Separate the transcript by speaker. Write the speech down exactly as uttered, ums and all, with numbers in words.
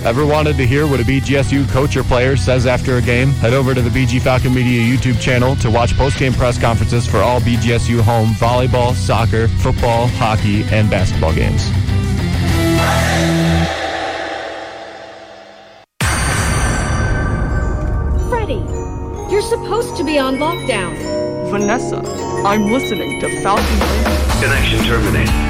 Speaker 1: Ever wanted to hear what a B G S U coach or player says after a game? Head over to the B G Falcon Media YouTube channel to watch post-game press conferences for all B G S U home volleyball, soccer, football, hockey, and basketball games.
Speaker 2: Freddy, you're supposed to be on lockdown.
Speaker 3: Vanessa, I'm listening to Falcon Radio.
Speaker 4: Connection terminated.